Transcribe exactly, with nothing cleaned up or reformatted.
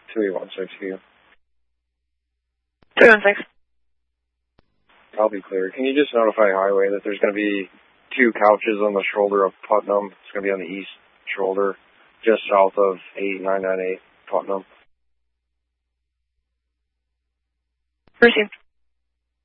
two eight one six for you. two one six. I'll be clear. Can you just notify Highway that there's going to be two couches on the shoulder of Putnam? It's going to be on the east shoulder, just south of eight nine nine eight Putnam. Received.